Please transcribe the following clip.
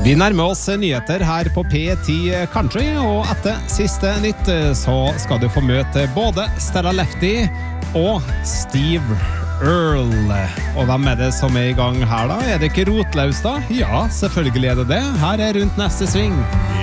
Vi nærmer oss nyheter her på P10 Country, og etter siste nytt så skal du få møte både Stella Lefty og Steve Earle. Og hvem er det som er i gang her da? Er det ikke Rotlaus da? Ja, selvfølgelig er det det. Her er Rundt neste sving.